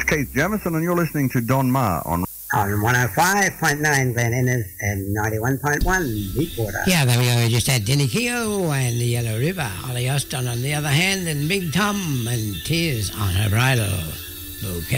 Keith Jamison, and you're listening to Don Ma on 105.9 Glen Innes and 91.1 Deepwater. Yeah, there we go. We just had Denny Keogh and the Yellow River. Ollie Austin on the other hand, and Big Tom and Tears on Her Bridal Bouquet.